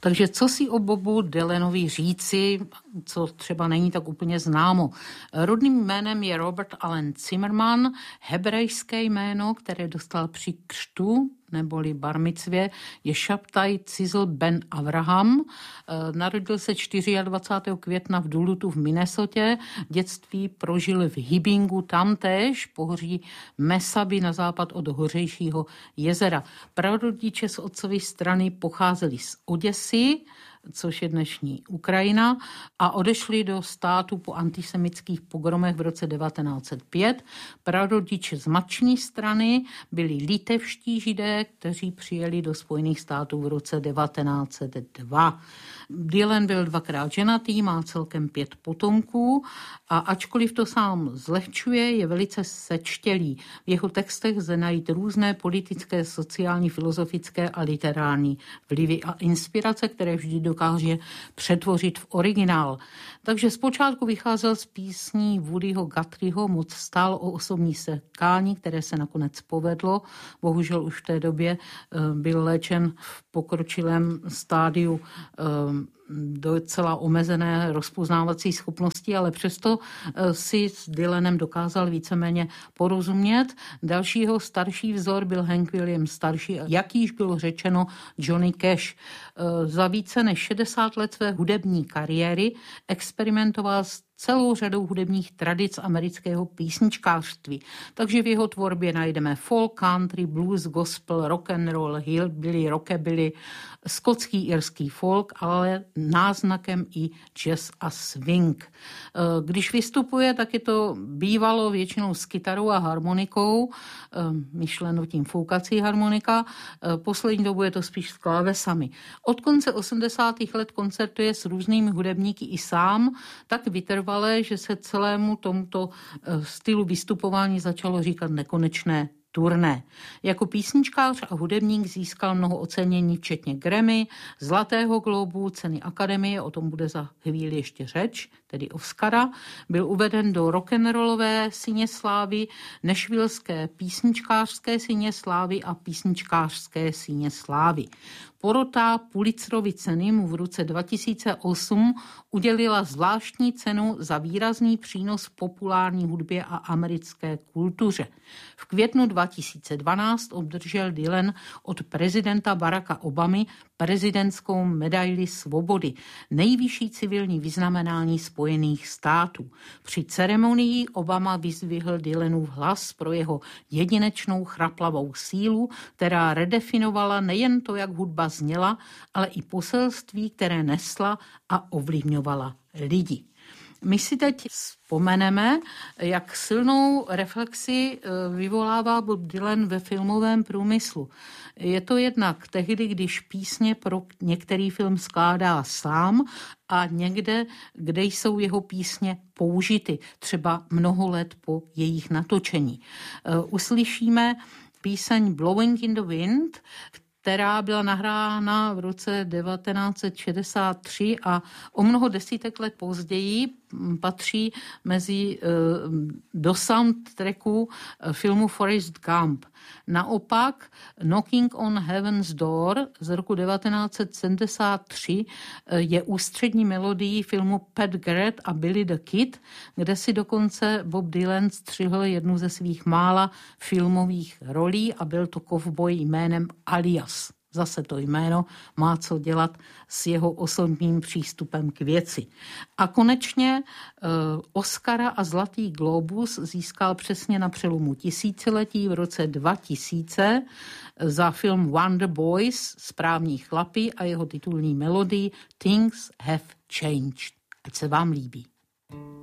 Takže co si o Bobu Dylanovi říci, co třeba není tak úplně známo. Rodným jménem je Robert Allen Zimmerman, hebrejské jméno, které dostal při křtu neboli barmicvě, je Shabtai Cizl Ben Avraham. Narodil se 24. května v Dulutu v Minnesotě. Dětství prožil v Hibbingu, tamtéž pohoří Mesaby na západ od Hořejšího jezera. Prarodiče z otcovy strany pocházeli z Oděsy, což je dnešní Ukrajina, a odešli do státu po antisemitských pogromech v roce 1905. Prarodiče z matční strany byli litevští židé, kteří přijeli do Spojených států v roce 1902. Dylan byl dvakrát ženatý, má celkem 5 potomků a ačkoliv to sám zlehčuje, je velice sečtělý. V jeho textech lze najít různé politické, sociální, filozofické a literární vlivy a inspirace, které vždy dokáže přetvořit v originál. Takže zpočátku vycházel z písní Woodyho Guthrieho, moc stál o osobní setkání, které se nakonec povedlo. Bohužel už v té době byl léčen v pokročilém stádiu docela omezené rozpoznávací schopnosti, ale přesto si s Dylanem dokázal víceméně porozumět. Dalšího starší vzor byl Hank Williams starší, jak již bylo řečeno Johnny Cash. Za více než 60 let své hudební kariéry experimentoval s celou řadou hudebních tradic amerického písničkářství. Takže v jeho tvorbě najdeme folk, country, blues, gospel, rock and roll, hillbilly, rockabilly, skotský irský folk, ale náznakem i jazz a swing. Když vystupuje, tak je to bývalo většinou s kytarou a harmonikou, myšleno tím foukací harmonika. Poslední dobu je to spíš s klávesami. Od konce 80. let koncertuje s různými hudebníky i sám, tak vytrval, že se celému tomuto stylu vystupování začalo říkat nekonečné turné. Jako písničkář a hudebník získal mnoho ocenění, včetně Grammy, Zlatého globu, ceny Akademie, o tom bude za chvíli ještě řeč, tedy Oscara. Byl uveden do rock'n'rollové síně slávy, nešvilské písničkářské síně slávy a písničkářské síně slávy. Porota Pulitzerovy ceny mu v roce 2008 udělila zvláštní cenu za výrazný přínos populární hudbě a americké kultuře. V květnu 2012 obdržel Dylan od prezidenta Baracka Obamy prezidentskou medaili svobody, nejvyšší civilní vyznamenání Spojených států. Při ceremonii Obama vyzdvihl Dylanův hlas pro jeho jedinečnou chraplavou sílu, která redefinovala nejen to, jak hudba zněla, ale i poselství, které nesla a ovlivňovala lidi. My si teď vzpomeneme, jak silnou reflexi vyvolává Bob Dylan ve filmovém průmyslu. Je to jednak tehdy, když písně pro některý film skládá sám a někde, kde jsou jeho písně použity, třeba mnoho let po jejich natočení. Uslyšíme píseň Blowing in the Wind, která byla nahrána v roce 1963 a o mnoho desítek let později patří do soundtracku filmu Forrest Gump. Naopak Knocking on Heaven's Door z roku 1973 je ústřední melodií filmu Pat Garrett a Billy the Kid, kde si dokonce Bob Dylan střihl jednu ze svých mála filmových rolí a byl to kovboj jménem Alias. Zase to jméno má co dělat s jeho osobním přístupem k věci. A konečně Oscara a Zlatý globus získal přesně na přelomu tisíciletí v roce 2000 za film Wonder Boys, Správní chlapi a jeho titulní melodii Things Have Changed. Ať se vám líbí.